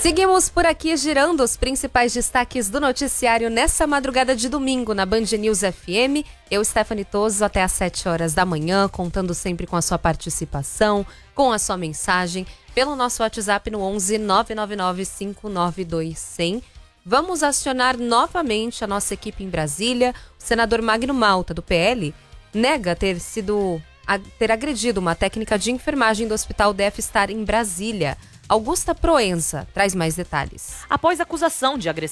Seguimos por aqui girando os principais destaques do noticiário nessa madrugada de domingo na Band News FM. Eu, Stephanie Toso, até às 7 horas da manhã, contando sempre com a sua participação, com a sua mensagem, pelo nosso WhatsApp no 11 999 592 100. Vamos acionar novamente a nossa equipe em Brasília. O senador Magno Malta, do PL, nega ter agredido uma técnica de enfermagem do Hospital DF estar em Brasília. Augusta Proenza traz mais detalhes. Após acusação de agressão